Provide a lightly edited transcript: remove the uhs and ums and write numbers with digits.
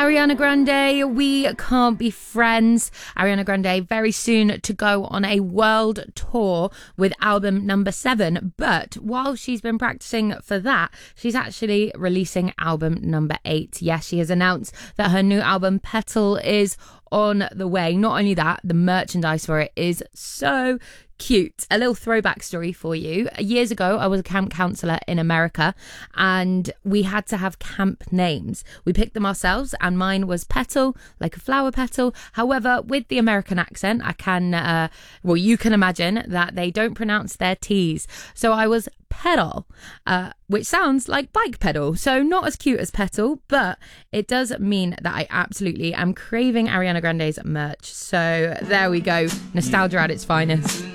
Ariana Grande, We Can't Be Friends. Ariana Grande very soon to go on a world tour with album number 7. But while she's been practicing for that, she's actually releasing album number 8. Yes, she has announced that her new album Petal is on the way. Not only that, the merchandise for it is so cute. A little throwback story for you. Years ago, I was a camp counselor in America and we had to have camp names. We picked them ourselves and mine was Petal, like a flower petal. However, with the American accent, you can imagine that they don't pronounce their T's. So I was Pedal, which sounds like bike pedal. So not as cute as Petal, but it does mean that I absolutely am craving Ariana Grande's merch. So there we go. Nostalgia at its finest.